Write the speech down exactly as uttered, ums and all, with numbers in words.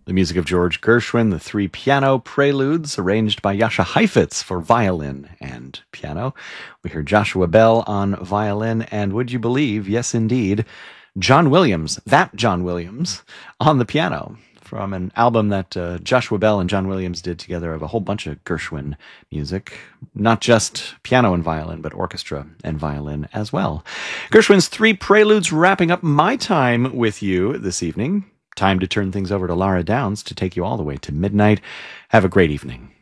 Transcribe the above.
The music of George Gershwin, the three piano preludes arranged by Jascha Heifetz for violin and piano. We heard Joshua Bell on violin, and would you believe, yes indeed, John Williams, that John Williams, on the piano, from an album that uh, Joshua Bell and John Williams did together of a whole bunch of Gershwin music. Not just piano and violin, but orchestra and violin as well. Gershwin's three preludes wrapping up my time with you this evening. Time to turn things over to Lara Downs to take you all the way to midnight. Have a great evening.